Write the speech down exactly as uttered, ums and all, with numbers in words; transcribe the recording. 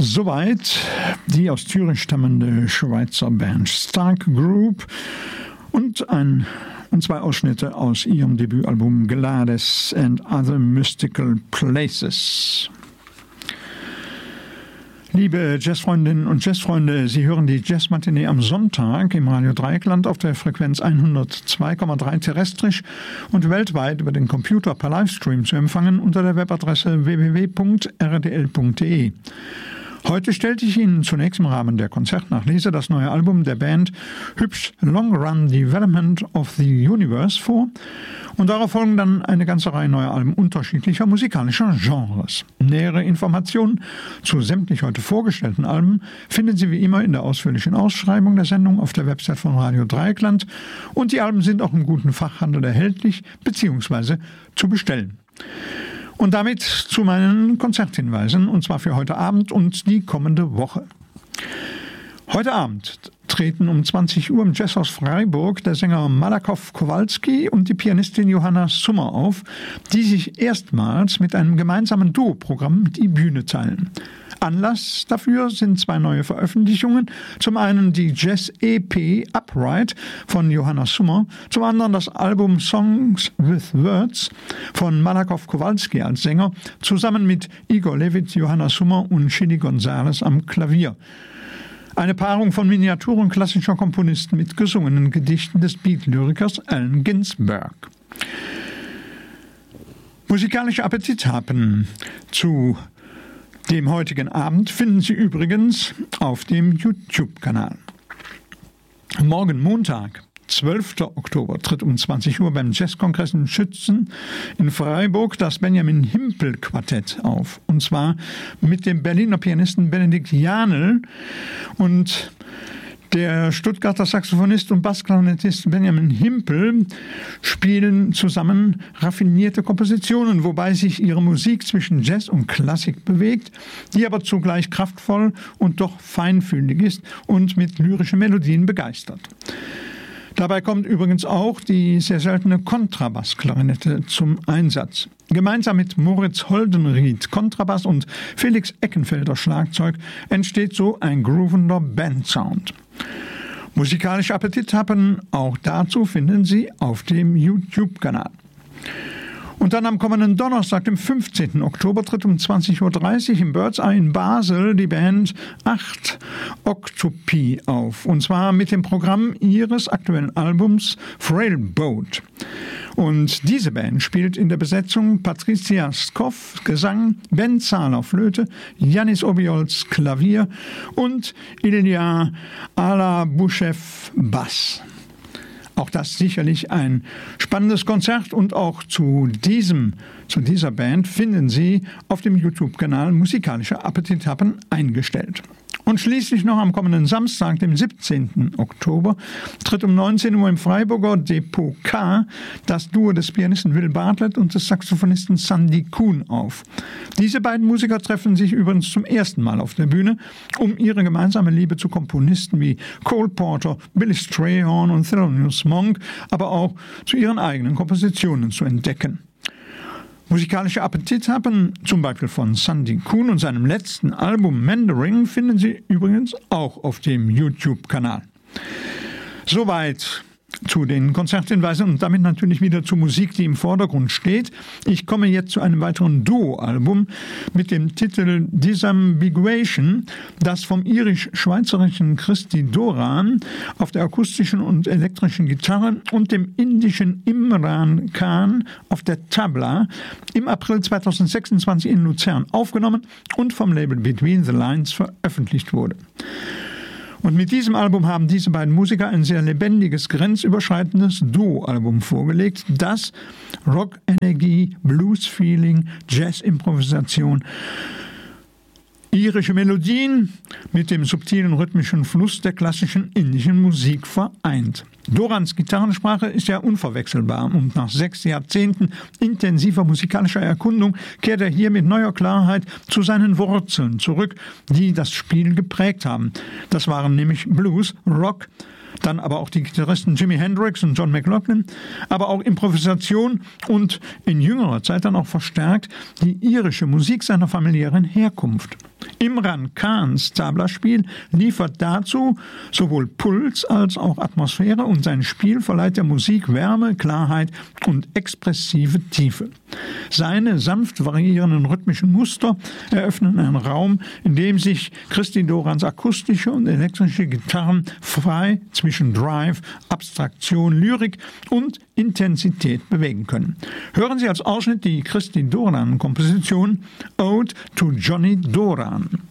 Soweit die aus Zürich stammende Schweizer Band Stark Group und, ein, und zwei Ausschnitte aus ihrem Debütalbum Gladys and Other Mystical Places. Liebe Jazzfreundinnen und Jazzfreunde, Sie hören die Jazzmatinee am Sonntag im Radio Dreieckland auf der Frequenz hundertzwei Komma drei terrestrisch und weltweit über den Computer per Livestream zu empfangen unter der Webadresse w w w punkt r d l punkt d e. Heute stellte ich Ihnen zunächst im Rahmen der Konzertnachlese das neue Album der Band Hübsch Long Run Development of the Universe vor und darauf folgen dann eine ganze Reihe neuer Alben unterschiedlicher musikalischer Genres. Nähere Informationen zu sämtlich heute vorgestellten Alben finden Sie wie immer in der ausführlichen Ausschreibung der Sendung auf der Website von Radio Dreieckland und die Alben sind auch im guten Fachhandel erhältlich bzw. zu bestellen. Und damit zu meinen Konzerthinweisen, und zwar für heute Abend und die kommende Woche. Heute Abend treten um zwanzig Uhr im Jazzhaus Freiburg der Sänger Malakow Kowalski und die Pianistin Johanna Summer auf, die sich erstmals mit einem gemeinsamen Duo-Programm die Bühne teilen. Anlass dafür sind zwei neue Veröffentlichungen. Zum einen die Jazz-E P Upright von Johanna Summer, zum anderen das Album Songs with Words von Malakow Kowalski als Sänger, zusammen mit Igor Levit, Johanna Summer und Chili Gonzales am Klavier. Eine Paarung von Miniaturen klassischer Komponisten mit gesungenen Gedichten des Beat-Lyrikers Allen Ginsberg. Musikalische Appetithappen zu dem heutigen Abend finden Sie übrigens auf dem YouTube-Kanal. Morgen Montag, zwölfter Oktober, tritt um zwanzig Uhr beim Jazzkongress in Schützen in Freiburg das Benjamin Himpel Quartett auf. Und zwar mit dem Berliner Pianisten Benedikt Janel und der Stuttgarter Saxophonist und Bassklarinettist Benjamin Himpel spielen zusammen raffinierte Kompositionen, wobei sich ihre Musik zwischen Jazz und Klassik bewegt, die aber zugleich kraftvoll und doch feinfühlig ist und mit lyrischen Melodien begeistert. Dabei kommt übrigens auch die sehr seltene Kontrabassklarinette zum Einsatz. Gemeinsam mit Moritz Holdenried Kontrabass und Felix Eckenfelder Schlagzeug entsteht so ein groovender Bandsound. Musikalische Appetithappen, auch dazu finden Sie auf dem YouTube-Kanal. Und dann am kommenden Donnerstag, dem fünfzehnten Oktober, tritt um zwanzig Uhr dreißig im Bird's Eye in Basel die Band acht Octopi auf. Und zwar mit dem Programm ihres aktuellen Albums Frail Boat. Und diese Band spielt in der Besetzung Patricia Skoff Gesang, Ben Zahler Flöte, Yannis Obiols Klavier und Ilya Alabuschew Bass. Auch das sicherlich ein spannendes Konzert und auch zu diesem, zu dieser Band finden Sie auf dem YouTube-Kanal Musikalische Appetithappen eingestellt. Und schließlich noch am kommenden Samstag, dem siebzehnten Oktober, tritt um neunzehn Uhr im Freiburger Depot K das Duo des Pianisten Will Bartlett und des Saxophonisten Sandy Kuhn auf. Diese beiden Musiker treffen sich übrigens zum ersten Mal auf der Bühne, um ihre gemeinsame Liebe zu Komponisten wie Cole Porter, Billy Strayhorn und Thelonious Monk, aber auch zu ihren eigenen Kompositionen zu entdecken. Musikalische Appetithappen, zum Beispiel von Sandy Kuhn und seinem letzten Album Mandarin, finden Sie übrigens auch auf dem YouTube-Kanal. Soweit zu den Konzerthinweisen und damit natürlich wieder zur Musik, die im Vordergrund steht. Ich komme jetzt zu einem weiteren Duo-Album mit dem Titel Disambiguation, das vom irisch-schweizerischen Christy Doran auf der akustischen und elektrischen Gitarre und dem indischen Imran Khan auf der Tabla im April zweitausendsechsundzwanzig in Luzern aufgenommen und vom Label Between the Lines veröffentlicht wurde. Und mit diesem Album haben diese beiden Musiker ein sehr lebendiges, grenzüberschreitendes Duo-Album vorgelegt, das Rock-Energie, Blues-Feeling, Jazz-Improvisation, irische Melodien mit dem subtilen rhythmischen Fluss der klassischen indischen Musik vereint. Dorans Gitarrensprache ist ja unverwechselbar und nach sechs Jahrzehnten intensiver musikalischer Erkundung kehrt er hier mit neuer Klarheit zu seinen Wurzeln zurück, die das Spiel geprägt haben. Das waren nämlich Blues, Rock, dann aber auch die Gitarristen Jimi Hendrix und John McLaughlin, aber auch Improvisation und in jüngerer Zeit dann auch verstärkt die irische Musik seiner familiären Herkunft. Imran Khans Tabla-Spiel liefert dazu sowohl Puls als auch Atmosphäre und sein Spiel verleiht der Musik Wärme, Klarheit und expressive Tiefe. Seine sanft variierenden rhythmischen Muster eröffnen einen Raum, in dem sich Christy Dorans akustische und elektrische Gitarren frei zwischen Drive, Abstraktion, Lyrik und Intensität bewegen können. Hören Sie als Ausschnitt die Christy Doran-Komposition Ode to Johnny Doran.